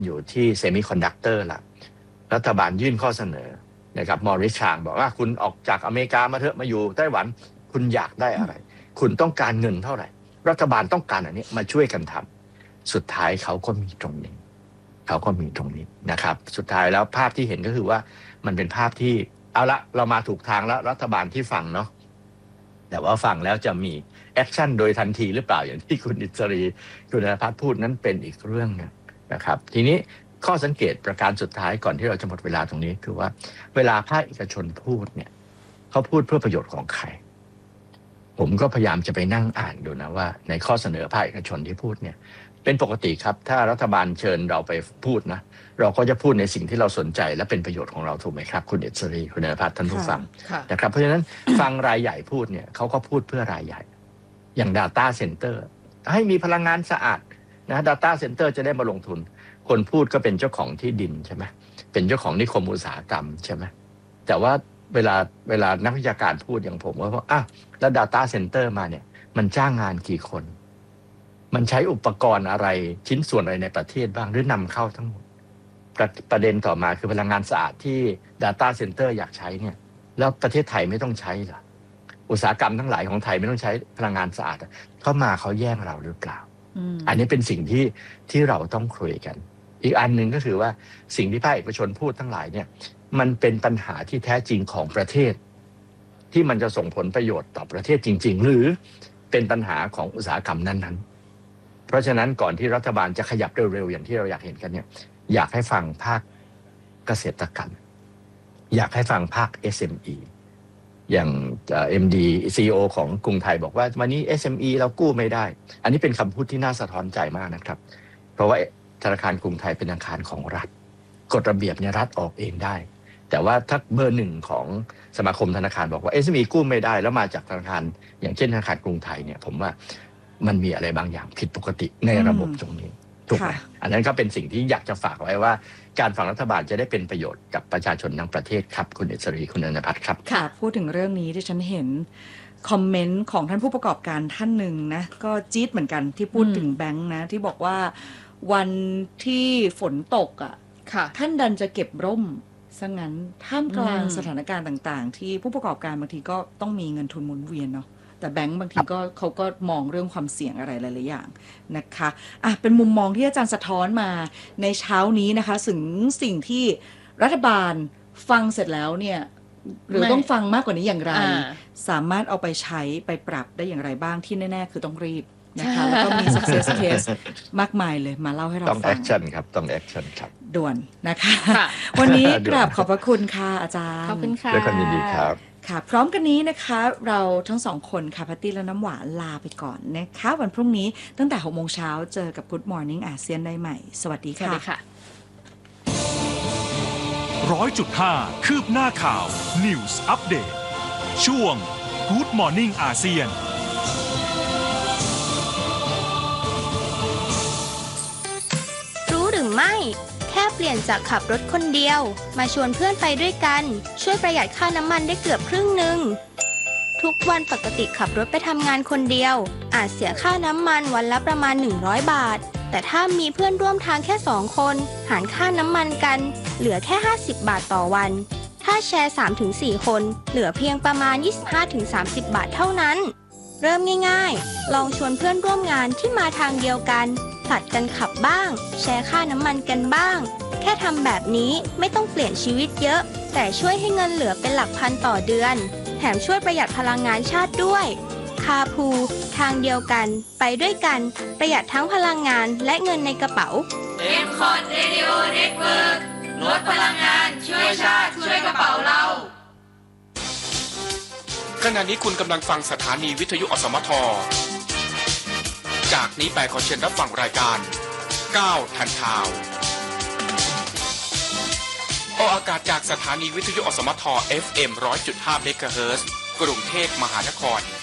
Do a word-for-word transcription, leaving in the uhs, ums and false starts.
อยู่ที่เซมิคอนดักเตอร์ละรัฐบาลยื่นข้อเสนอนะครับมอริสชางบอกว่าคุณออกจากอเมริกามาเถอะมาอยู่ไต้หวันคุณอยากได้อะไรคุณต้องการเงินเท่าไหร่รัฐบาลต้องการอันนี้มาช่วยกันทำสุดท้ายเขาก็มีตรงนี้เขาก็มีตรงนี้นะครับสุดท้ายแล้วภาพที่เห็นก็คือว่ามันเป็นภาพที่เอาละเรามาถูกทางแล้วรัฐบาลที่ฟังเนาะแต่ว่าฟังแล้วจะมีแอคชั่นโดยทันทีหรือเปล่าอย่างที่คุณอิสรีคุณณภัทรพูดนั้นเป็นอีกเรื่องนึงนะครับทีนี้ข้อสังเกตประการสุดท้ายก่อนที่เราจะหมดเวลาตรงนี้คือว่าเวลาภาคเอกชนพูดเนี่ยเขาพูดเพื่อประโยชน์ของใครผมก็พยายามจะไปนั่งอ่านดูนะว่าในข้อเสนอภาคเอกชนที่พูดเนี่ยเป็นปกติครับถ้ารัฐบาลเชิญเราไปพูดนะเราก็จะพูดในสิ่งที่เราสนใจและเป็นประโยชน์ของเราถูกไหมครับคุณเอสรีคุณณภัทรท่านผู้ฟังนะครับเพราะฉะนั้นฟังรายใหญ่พูดเนี่ยเขาก็พูดเพื่อรายใหญ่อย่าง Data Center ให้มีพลังงานสะอาดนะ Data Center จะได้มาลงทุนคนพูดก็เป็นเจ้าของที่ดินใช่ไหมเป็นเจ้าของนิคมอุตสาหกรรมใช่ไหมแต่ว่าเวลาเวลานักวิชาการพูดอย่างผมว่าอ่ะแล้ว Data Center มาเนี่ยมันจ้างงานกี่คนมันใช้อุปกรณ์อะไรชิ้นส่วนอะไรในประเทศบ้างหรือนำเข้าทั้งหมดประประเด็นต่อมาคือพลังงานสะอาดที่ Data Center อยากใช้เนี่ยแล้วประเทศไทยไม่ต้องใช้เหรออุตสาหกรรมทั้งหลายของไทยไม่ต้องใช้พลังงานสะอาดเข้ามาเขาแย่งเราหรือเปล่า อ, อันนี้เป็นสิ่งที่ที่เราต้องคุยกันอีกอันหนึ่งก็คือว่าสิ่งที่ภาคเอกชนพูดทั้งหลายเนี่ยมันเป็นปัญหาที่แท้จริงของประเทศที่มันจะส่งผลประโยชน์ต่อประเทศจริงๆหรือเป็นปัญหาของอุตสาหกรรมนั้นๆเพราะฉะนั้นก่อนที่รัฐบาลจะขยับเร็วๆอย่างที่เราอยากเห็นกันเนี่ยอยากให้ฟังภาคเกษตรกรรมอยากให้ฟังภาค เอส เอ็ม อี อย่าง เอ็ม ดี ซี อี โอ ของกรุงไทยบอกว่าวันนี้ เอส เอ็ม อี เรากู้ไม่ได้อันนี้เป็นคำพูดที่น่าสะท้อนใจมากนะครับเพราะว่าธนาคารกรุงไทยเป็นธนาคารของรัฐกฎระเบียบเนี่ยรัฐออกเองได้แต่ว่าถ้าเบอร์หนึ่งของสมาคมธนาคารบอกว่า เอส เอ็ม อี กู้ไม่ได้แล้วมาจากธนาคารอย่างเช่นธนาคารกรุงไทยเนี่ยผมว่ามันมีอะไรบางอย่างผิดปกติในระบบตรงนี้ถูกไหมอันนั้นก็เป็นสิ่งที่อยากจะฝากไว้ว่าการฟังรัฐบาลจะได้เป็นประโยชน์กับประชาชนทั้งประเทศครับคุณเอสรีคุณณภัทรครับค่ะพูดถึงเรื่องนี้ที่ฉันเห็นคอมเมนต์ของท่านผู้ประกอบการท่านหนึ่งนะก็จี๊ดเหมือนกันที่พูดถึงแบงค์นะที่บอกว่าวันที่ฝนตกอ่ะท่านดันจะเก็บร่มซะงั้นท่ามกลางสถานการณ์ต่างๆที่ผู้ประกอบการบางทีก็ต้องมีเงินทุนหมุนเวียนเนาะแต่แบงก์บางทีก็เขาก็มองเรื่องความเสี่ยงอะไรหลายๆอย่างนะคะอ่ะเป็นมุมมองที่อาจารย์สะท้อนมาในเช้านี้นะคะถึงสิ่งที่รัฐบาลฟังเสร็จแล้วเนี่ยหรือต้องฟังมากกว่านี้อย่างไรสามารถเอาไปใช้ไปปรับได้อย่างไรบ้างที่แน่ๆคือต้องรีบนะคะแล้วก็มี success case มากมายเลยมาเล่าให้เราฟังต้องแอคชั่นครับต้องแอคชั่นครับด่วนนะคะวันนี้กราบขอบพระคุณค่ะอาจารย์ขอบคุณค่ะด้วยความยินดีครับค่ะพร้อมกันนี้นะคะเราทั้งสองคนค่ะแพตตี้และน้ำหวานลาไปก่อนนะคะวันพรุ่งนี้ตั้งแต่หกโมงเช้าเจอกับ Good Morning อาเซียนได้ใหม่สวัสดีค่ะร้อยจุดห้าคืบหน้าข่าว News Update ช่วง Good Morning อาเซียนรู้หรือไม่แค่เปลี่ยนจากขับรถคนเดียวมาชวนเพื่อนไปด้วยกันช่วยประหยัดค่าน้ำมันได้เกือบครึ่งหนึ่งทุกวันปกติขับรถไปทำงานคนเดียวอาจเสียค่าน้ำมันวันละประมาณหนึ่งร้อยบาทแต่ถ้ามีเพื่อนร่วมทางแค่สองคนหารค่าน้ำมันกันเหลือแค่ห้าสิบบาทต่อวันถ้าแชร์ สามถึงสี่ คนเหลือเพียงประมาณ ยี่สิบห้าถึงสามสิบ บาทเท่านั้นเริ่มง่ายๆลองชวนเพื่อนร่วมงานที่มาทางเดียวกันผลัดกันขับบ้างแชร์ค่าน้ำมันกันบ้างแค่ทำแบบนี้ไม่ต้องเปลี่ยนชีวิตเยอะแต่ช่วยให้เงินเหลือเป็นหลักพันต่อเดือนแถมช่วยประหยัดพลังงานชาติด้วยคาพูทางเดียวกันไปด้วยกันประหยัดทั้งพลังงานและเงินในกระเป๋าเอ็ม คอท Radio Network ลดพลังงานช่วยชาติช่วยกระเป๋าเราขณะนี้คุณกำลังฟังสถานีวิทยุอสมทจากนี้ไปขอเชิญรับฟังรายการก้าวทันข่าวออกอากาศจากสถานีวิทยุอสมท เอฟ เอ็ม หนึ่งร้อยจุดห้า เมกะเฮิรตซ์กรุงเทพมหานคร